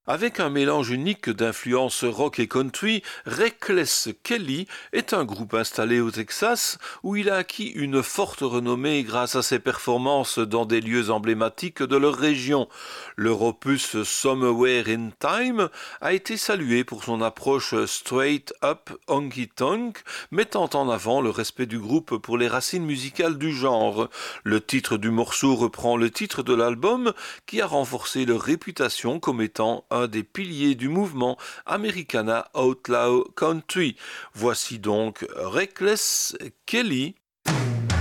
Avec un mélange unique d'influences rock et country, Reckless Kelly est un groupe installé au Texas où il a acquis une forte renommée grâce à ses performances dans des lieux emblématiques de leur région. Leur opus Somewhere in Time a été salué pour son approche straight up honky tonk, mettant en avant le respect du groupe pour les racines musicales du genre. Le titre du morceau reprend le titre de l'album qui a renforcé leur réputation comme étant un des piliers du mouvement Americana Outlaw Country. Voici donc Reckless Kelly.